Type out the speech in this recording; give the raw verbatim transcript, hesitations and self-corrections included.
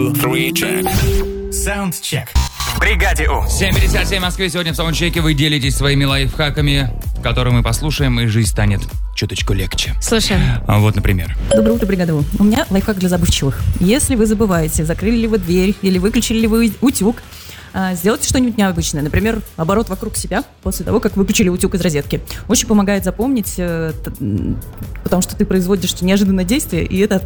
Саундчек. В бригаде У. семь пятьдесят семь в Москве. Сегодня в саундчеке вы делитесь своими лайфхаками, которые мы послушаем, и жизнь станет чуточку легче. Слушаем. А вот, например. Доброе утро, бригада У. У меня лайфхак для забывчивых. Если вы забываете, закрыли ли вы дверь или выключили ли вы утюг, сделайте что-нибудь необычное. Например, оборот вокруг себя после того, как выключили утюг из розетки. Очень помогает запомнить, потому что ты производишь неожиданное действие, и это